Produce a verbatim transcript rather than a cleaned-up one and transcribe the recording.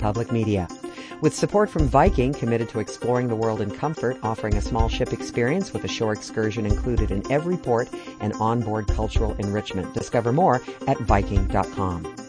Public Media. With support from Viking, committed to exploring the world in comfort, offering a small ship experience with a shore excursion included in every port and onboard cultural enrichment. Discover more at Viking dot com.